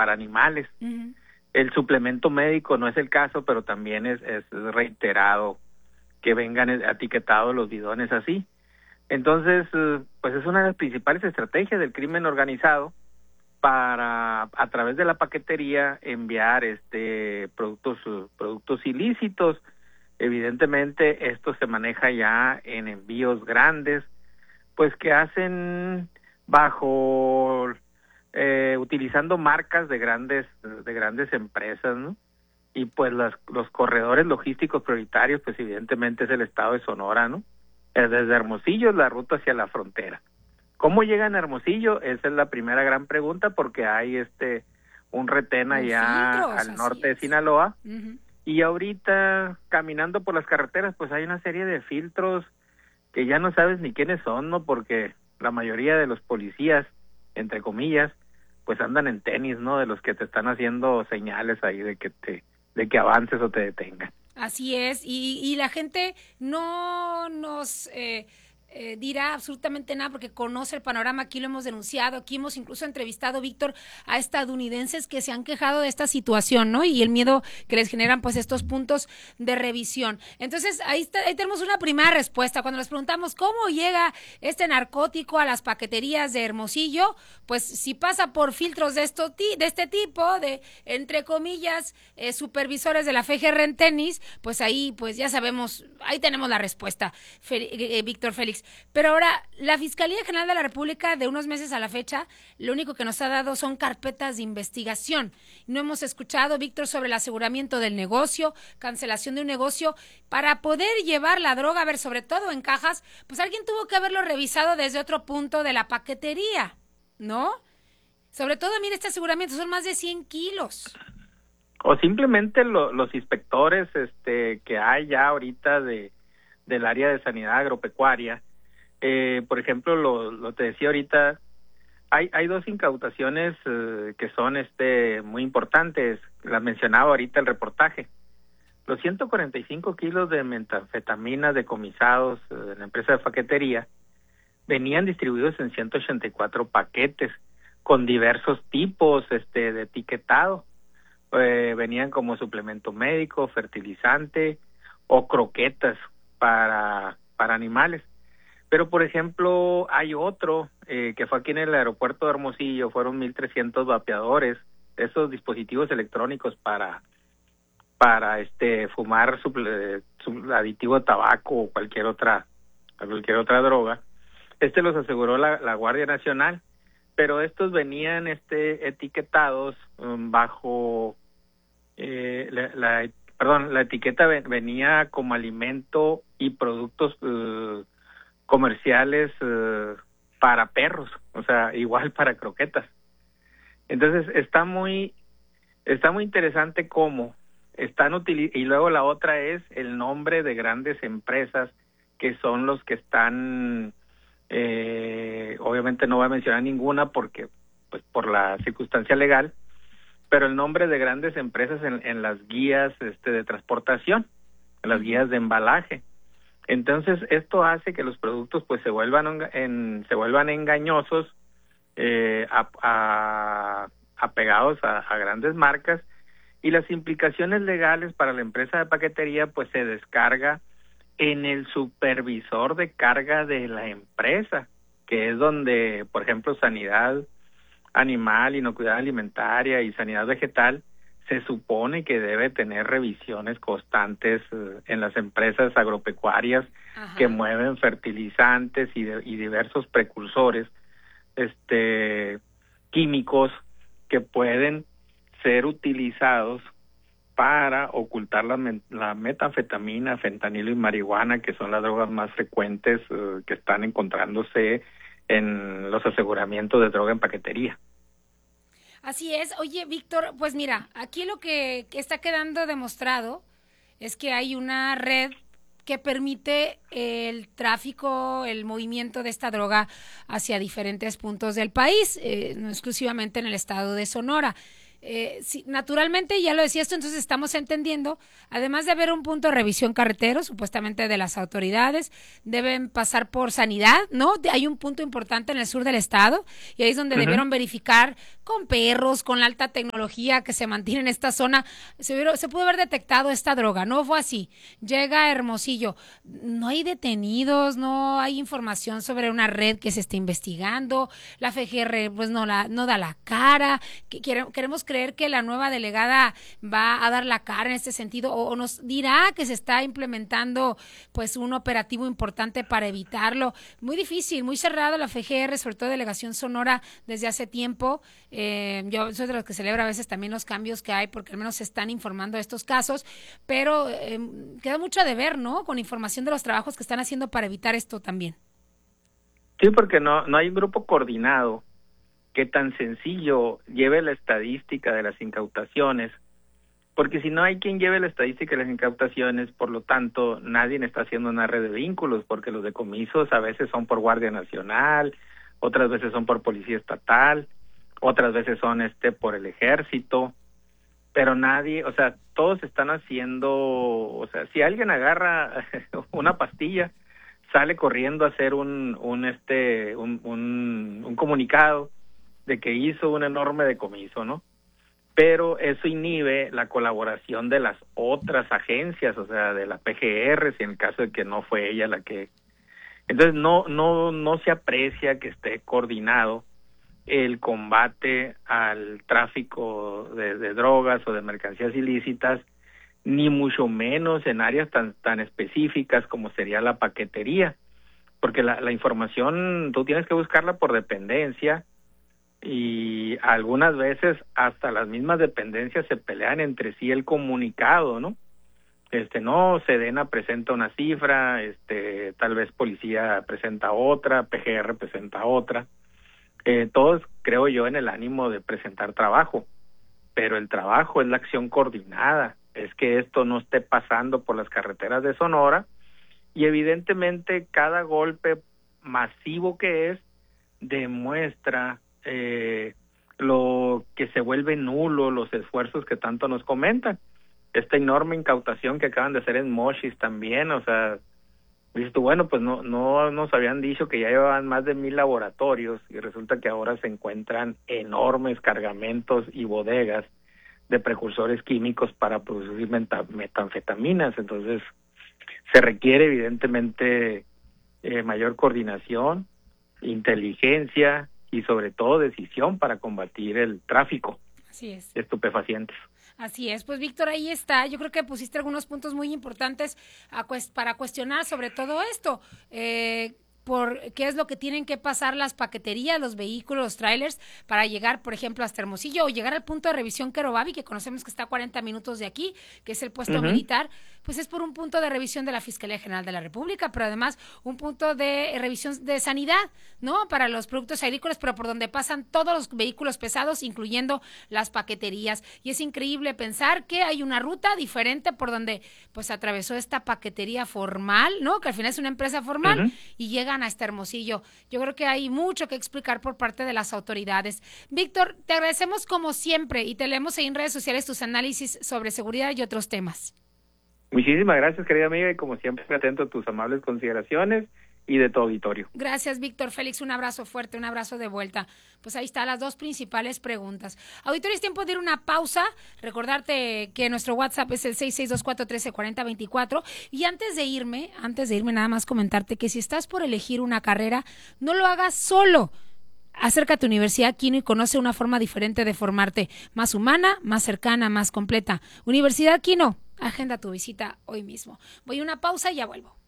para animales. Uh-huh. El suplemento médico no es el caso, pero también es reiterado que vengan etiquetados los bidones así. Entonces, pues es una de las principales estrategias del crimen organizado para, a través de la paquetería, enviar productos ilícitos. Evidentemente, esto se maneja ya en envíos grandes, pues que hacen bajo utilizando marcas de grandes empresas, ¿no? Y pues los corredores logísticos prioritarios, pues evidentemente es el estado de Sonora, ¿no? Desde Hermosillo es la ruta hacia la frontera. ¿Cómo llegan a Hermosillo? Esa es la primera gran pregunta, porque hay un retén allá al norte de Sinaloa. Uh-huh. Y ahorita, caminando por las carreteras, pues hay una serie de filtros que ya no sabes ni quiénes son, ¿no? Porque la mayoría de los policías, entre comillas, pues andan en tenis, ¿no? De los que te están haciendo señales ahí de que avances o te detengan. Así es, y la gente no nos dirá absolutamente nada porque conoce el panorama. Aquí lo hemos denunciado, aquí hemos incluso entrevistado, Víctor, a estadounidenses que se han quejado de esta situación, ¿no? Y el miedo que les generan pues estos puntos de revisión. Entonces ahí tenemos una primera respuesta. Cuando les preguntamos cómo llega este narcótico a las paqueterías de Hermosillo, pues si pasa por filtros de este tipo, de entre comillas supervisores de la FGR en tenis, pues ahí pues ya sabemos, ahí tenemos la respuesta, Víctor Félix. Pero ahora, la Fiscalía General de la República, de unos meses a la fecha, lo único que nos ha dado son carpetas de investigación. No hemos escuchado, Víctor, sobre el aseguramiento del negocio, cancelación de un negocio. Para poder llevar la droga, a ver, sobre todo en cajas, pues alguien tuvo que haberlo revisado desde otro punto de la paquetería, ¿no? Sobre todo, mire, este aseguramiento son más de 100 kilos. O simplemente los inspectores que hay ya ahorita del área de sanidad agropecuaria. Por ejemplo, lo te decía ahorita, hay dos incautaciones que son muy importantes. Las mencionaba ahorita el reportaje. Los 145 kilos de metanfetamina decomisados en la empresa de paquetería venían distribuidos en 184 paquetes con diversos tipos de etiquetado. Venían como suplemento médico, fertilizante o croquetas para animales. Pero, por ejemplo, hay otro que fue aquí en el aeropuerto de Hermosillo, fueron 1,300 vapeadores, esos dispositivos electrónicos para fumar aditivo de tabaco o cualquier otra droga. Los aseguró la Guardia Nacional, pero estos venían etiquetados bajo la etiqueta venía como alimento y productos comerciales para perros, o sea, igual para croquetas. Entonces está muy interesante cómo están y luego la otra es el nombre de grandes empresas que son los que están, obviamente no voy a mencionar ninguna porque pues por la circunstancia legal, pero el nombre de grandes empresas en las guías de transportación, en las guías de embalaje. Entonces esto hace que los productos pues se vuelvan engañosos, apegados a grandes marcas, y las implicaciones legales para la empresa de paquetería pues se descarga en el supervisor de carga de la empresa, que es donde, por ejemplo, sanidad animal, inocuidad alimentaria y sanidad vegetal se supone que debe tener revisiones constantes en las empresas agropecuarias. Ajá. Que mueven fertilizantes y diversos precursores químicos que pueden ser utilizados para ocultar la metanfetamina, fentanilo y marihuana, que son las drogas más frecuentes que están encontrándose en los aseguramientos de droga en paquetería. Así es. Oye, Víctor, pues mira, aquí lo que está quedando demostrado es que hay una red que permite el tráfico, el movimiento de esta droga hacia diferentes puntos del país, no exclusivamente en el estado de Sonora. sí, naturalmente, ya lo decía esto, entonces estamos entendiendo, además de haber un punto de revisión carretero, supuestamente de las autoridades, deben pasar por sanidad, ¿no? Hay un punto importante en el sur del estado, y ahí es donde debieron verificar con perros, con la alta tecnología que se mantiene en esta zona, se pudo haber detectado esta droga, no fue así. Llega a Hermosillo, no hay detenidos, no hay información sobre una red que se esté investigando, la FGR pues no da la cara, queremos creer que la nueva delegada va a dar la cara en este sentido, o nos dirá que se está implementando pues un operativo importante para evitarlo. Muy difícil, muy cerrado la FGR, sobre todo Delegación Sonora desde hace tiempo. Yo soy de los que celebra a veces también los cambios que hay, porque al menos se están informando de estos casos, pero queda mucho de ver, ¿no? Con información de los trabajos que están haciendo para evitar esto también. Sí, porque no hay un grupo coordinado que tan sencillo lleve la estadística de las incautaciones, porque si no hay quien lleve la estadística de las incautaciones, por lo tanto, nadie está haciendo una red de vínculos, porque los decomisos a veces son por Guardia Nacional, otras veces son por Policía Estatal, otras veces son por el Ejército, pero nadie, o sea, todos están haciendo, o sea, si alguien agarra una pastilla, sale corriendo a hacer un comunicado de que hizo un enorme decomiso, ¿no? Pero eso inhibe la colaboración de las otras agencias, o sea, de la PGR, si en el caso de que no fue ella la que... Entonces no se aprecia que esté coordinado el combate al tráfico de drogas o de mercancías ilícitas, ni mucho menos en áreas tan específicas como sería la paquetería, porque la información tú tienes que buscarla por dependencia, y algunas veces hasta las mismas dependencias se pelean entre sí el comunicado, ¿no? No, Sedena presenta una cifra, tal vez policía presenta otra, PGR presenta otra, todos creo yo en el ánimo de presentar trabajo, pero el trabajo es la acción coordinada, es que esto no esté pasando por las carreteras de Sonora, y evidentemente cada golpe masivo que es demuestra lo que se vuelve nulo los esfuerzos que tanto nos comentan. Esta enorme incautación que acaban de hacer en Mochis también, o sea, dices tú, bueno, pues no nos habían dicho que ya llevaban más de 1,000 laboratorios, y resulta que ahora se encuentran enormes cargamentos y bodegas de precursores químicos para producir metanfetaminas. Entonces se requiere evidentemente mayor coordinación, inteligencia y sobre todo decisión para combatir el tráfico. Así es. De estupefacientes. Así es, pues Víctor, ahí está. Yo creo que pusiste algunos puntos muy importantes para cuestionar sobre todo esto. Por qué es lo que tienen que pasar las paqueterías, los vehículos, los trailers, para llegar, por ejemplo, hasta Hermosillo, o llegar al punto de revisión Querobavi, que conocemos que está a 40 minutos de aquí, que es el puesto militar, pues es por un punto de revisión de la Fiscalía General de la República, pero además un punto de revisión de sanidad, ¿no? Para los productos agrícolas, pero por donde pasan todos los vehículos pesados, incluyendo las paqueterías. Y es increíble pensar que hay una ruta diferente por donde pues atravesó esta paquetería formal, ¿no? Que al final es una empresa formal, y llegan hasta Hermosillo. Yo creo que hay mucho que explicar por parte de las autoridades. Víctor, te agradecemos como siempre, y te leemos ahí en redes sociales tus análisis sobre seguridad y otros temas. Muchísimas gracias, querida amiga, y como siempre atento a tus amables consideraciones y de tu auditorio. Gracias, Víctor. Félix, un abrazo fuerte, un abrazo de vuelta. Pues ahí están las dos principales preguntas. Auditorio, es tiempo de ir a una pausa. Recordarte que nuestro WhatsApp es el 6624134024. Y antes de irme nada más comentarte que si estás por elegir una carrera, no lo hagas solo. Acércate a Universidad Quino y conoce una forma diferente de formarte, más humana, más cercana, más completa. Universidad Quino, agenda tu visita hoy mismo. Voy a una pausa y ya vuelvo.